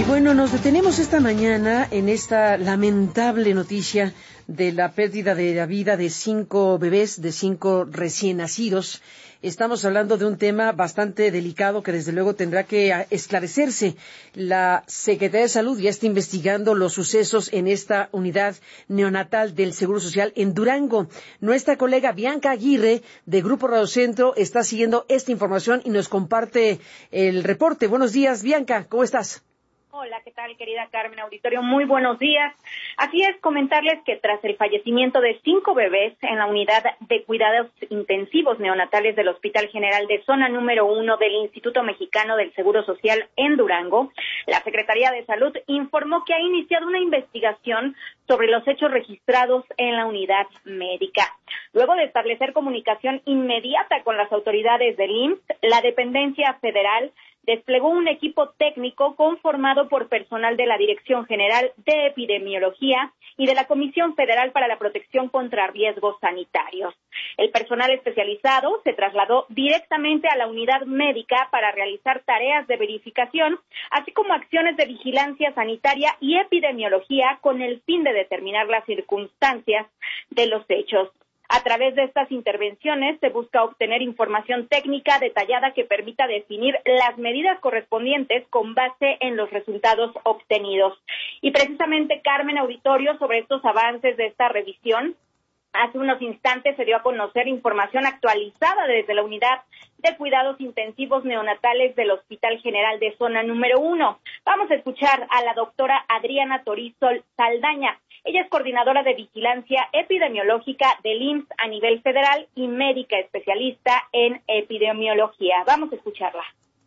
Bueno, nos detenemos esta mañana en esta lamentable noticia de la pérdida de la vida de 5 bebés, de 5 recién nacidos. Estamos hablando de un tema bastante delicado que desde luego tendrá que esclarecerse. La Secretaría de Salud ya está investigando los sucesos en esta unidad neonatal del Seguro Social en Durango. Nuestra colega Bianca Aguirre de Grupo Radio Centro está siguiendo esta información y nos comparte el reporte. Buenos días, Bianca, ¿cómo estás? Hola, ¿qué tal, querida Carmen Auditorio? Muy buenos días. Así es, comentarles que tras el fallecimiento de 5 bebés en la unidad de cuidados intensivos neonatales del Hospital General de Zona número 1 del Instituto Mexicano del Seguro Social en Durango, la Secretaría de Salud informó que ha iniciado una investigación sobre los hechos registrados en la unidad médica. Luego de establecer comunicación inmediata con las autoridades del IMSS, la dependencia federal desplegó un equipo técnico conformado por personal de la Dirección General de Epidemiología y de la Comisión Federal para la Protección contra Riesgos Sanitarios. El personal especializado se trasladó directamente a la unidad médica para realizar tareas de verificación, así como acciones de vigilancia sanitaria y epidemiología con el fin de determinar las circunstancias de los hechos. A través de estas intervenciones se busca obtener información técnica detallada que permita definir las medidas correspondientes con base en los resultados obtenidos. Y precisamente, Carmen Auditorio, sobre estos avances de esta revisión, hace unos instantes se dio a conocer información actualizada desde la unidad de cuidados intensivos neonatales del Hospital General de Zona número 1. Vamos a escuchar a la doctora Adriana Torizol Saldaña. Ella es coordinadora de vigilancia epidemiológica del IMSS a nivel federal y médica especialista en epidemiología. Vamos a escucharla.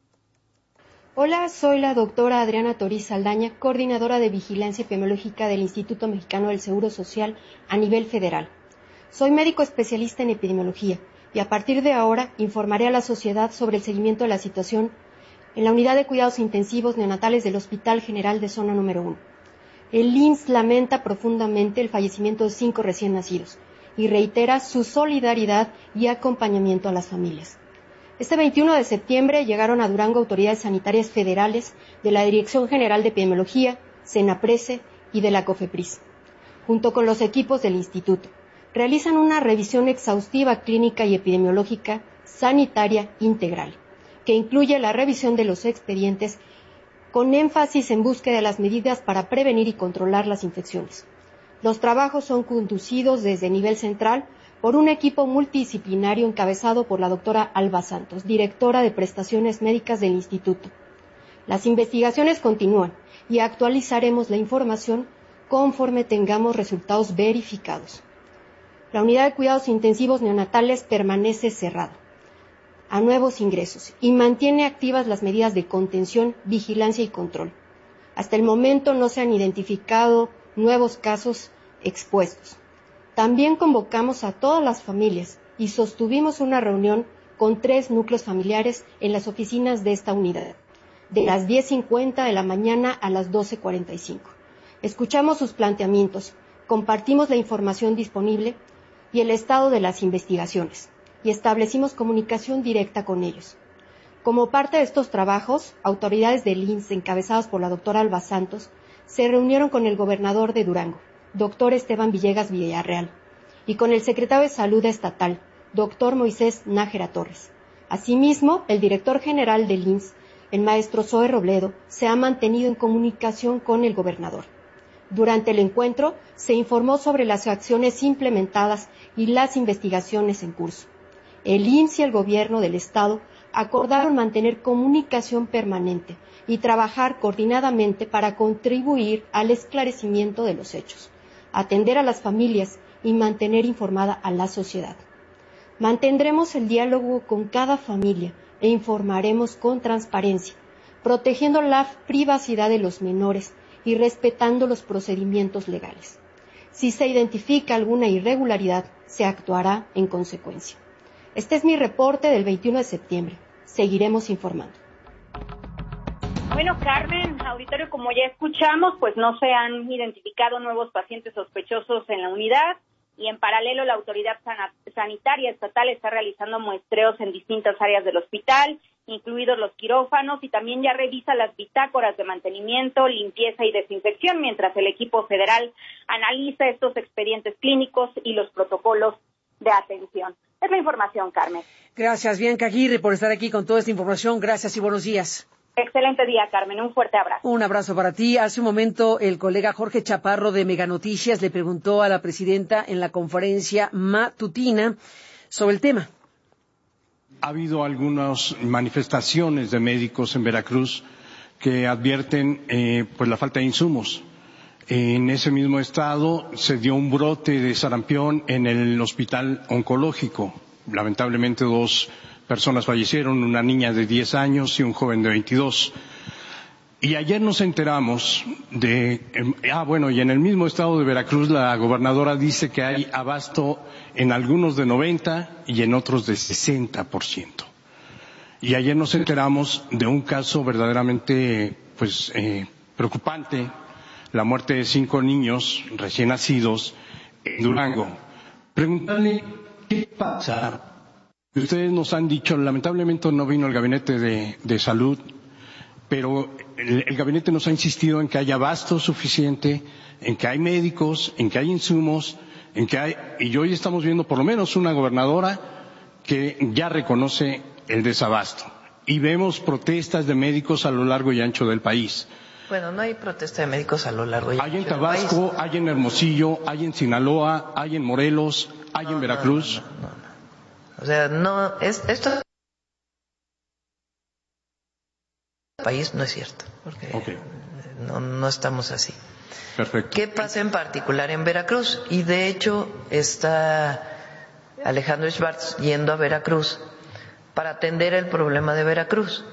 Hola, soy la doctora Adriana Toriz Saldaña, coordinadora de vigilancia epidemiológica del Instituto Mexicano del Seguro Social a nivel federal. Soy médico especialista en epidemiología y a partir de ahora informaré a la sociedad sobre el seguimiento de la situación en la unidad de cuidados intensivos neonatales del Hospital General de Zona número 1. El IMSS lamenta profundamente el fallecimiento de 5 recién nacidos y reitera su solidaridad y acompañamiento a las familias. Este 21 de septiembre llegaron a Durango autoridades sanitarias federales de la Dirección General de Epidemiología, Senaprece y de la COFEPRIS, junto con los equipos del instituto. Realizan una revisión exhaustiva clínica y epidemiológica sanitaria integral, que incluye la revisión de los expedientes con énfasis en búsqueda de las medidas para prevenir y controlar las infecciones. Los trabajos son conducidos desde nivel central por un equipo multidisciplinario encabezado por la doctora Alba Santos, directora de prestaciones médicas del instituto. Las investigaciones continúan y actualizaremos la información conforme tengamos resultados verificados. La unidad de cuidados intensivos neonatales permanece cerrada a nuevos ingresos y mantiene activas las medidas de contención, vigilancia y control. Hasta el momento no se han identificado nuevos casos expuestos. También convocamos a todas las familias y sostuvimos una reunión con 3 núcleos familiares en las oficinas de esta unidad, de las 10:50 de la mañana a las 12:45. Escuchamos sus planteamientos, compartimos la información disponible y el estado de las investigaciones, y establecimos comunicación directa con ellos. Como parte de estos trabajos, autoridades del IMSS, encabezadas por la doctora Alba Santos, se reunieron con el gobernador de Durango, doctor Esteban Villegas Villarreal, y con el secretario de Salud Estatal, doctor Moisés Nájera Torres. Asimismo, el director general del IMSS, el maestro Zoe Robledo, se ha mantenido en comunicación con el gobernador. Durante el encuentro, se informó sobre las acciones implementadas y las investigaciones en curso. El IMSS y el gobierno del Estado acordaron mantener comunicación permanente y trabajar coordinadamente para contribuir al esclarecimiento de los hechos, atender a las familias y mantener informada a la sociedad. Mantendremos el diálogo con cada familia e informaremos con transparencia, protegiendo la privacidad de los menores y respetando los procedimientos legales. Si se identifica alguna irregularidad, se actuará en consecuencia. Este es mi reporte del 21 de septiembre. Seguiremos informando. Bueno, Carmen, auditorio, como ya escuchamos, pues no se han identificado nuevos pacientes sospechosos en la unidad y en paralelo la autoridad sanitaria estatal está realizando muestreos en distintas áreas del hospital incluidos los quirófanos, y también ya revisa las bitácoras de mantenimiento, limpieza y desinfección, mientras el equipo federal analiza estos expedientes clínicos y los protocolos de atención. Es la información, Carmen. Gracias, Bianca Aguirre, por estar aquí con toda esta información. Gracias y buenos días. Excelente día, Carmen. Un fuerte abrazo. Un abrazo para ti. Hace un momento el colega Jorge Chaparro de Mega Noticias le preguntó a la presidenta en la conferencia matutina sobre el tema. Ha habido algunas manifestaciones de médicos en Veracruz que advierten pues la falta de insumos. En ese mismo estado se dio un brote de sarampión en el hospital oncológico. Lamentablemente 2 personas fallecieron, una niña de 10 años y un joven de 22. Y ayer nos enteramos y en el mismo estado de Veracruz la gobernadora dice que hay abasto en algunos de 90 y en otros de 60%. Y ayer nos enteramos de un caso verdaderamente preocupante, la muerte de 5 niños recién nacidos en Durango. Preguntarle qué pasa. Ustedes nos han dicho, lamentablemente no vino el gabinete de salud, pero el gabinete nos ha insistido en que haya abasto suficiente, en que hay médicos, en que hay insumos, y hoy estamos viendo por lo menos una gobernadora que ya reconoce el desabasto. Y vemos protestas de médicos a lo largo y ancho del país. Bueno, no hay protesta de médicos a lo largo y ancho del país. Hay en Tabasco, hay en Hermosillo, hay en Sinaloa, hay en Morelos, hay en Veracruz. No. O sea, esto país no es cierto, porque no estamos así. Perfecto. ¿Qué pasa en particular en Veracruz? Y de hecho está Alejandro Schwartz yendo a Veracruz para atender el problema de Veracruz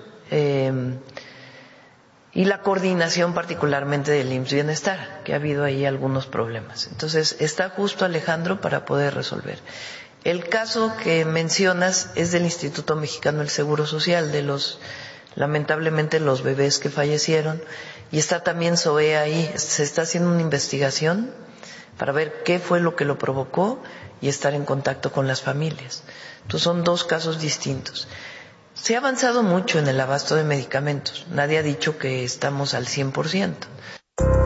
y la coordinación particularmente del IMSS Bienestar, que ha habido ahí algunos problemas. Entonces está justo Alejandro para poder resolver. El caso que mencionas es del Instituto Mexicano del Seguro Social, lamentablemente los bebés que fallecieron, y está también SOE ahí. Se está haciendo una investigación para ver qué fue lo que lo provocó y estar en contacto con las familias. Entonces son 2 casos distintos. Se ha avanzado mucho en el abasto de medicamentos. Nadie ha dicho que estamos al 100%.